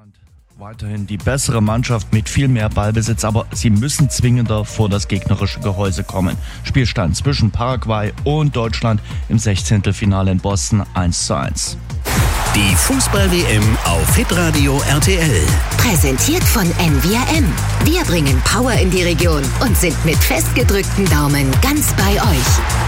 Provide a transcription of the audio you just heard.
Weiterhin die bessere Mannschaft mit viel mehr Ballbesitz, aber sie müssen zwingender vor das gegnerische Gehäuse kommen. Spielstand zwischen Paraguay und Deutschland im 16. in Boston 1:1. Die Fußball-WM auf Hitradio RTL. Präsentiert von NVRM. Wir bringen Power in die Region und sind mit festgedrückten Daumen ganz bei euch.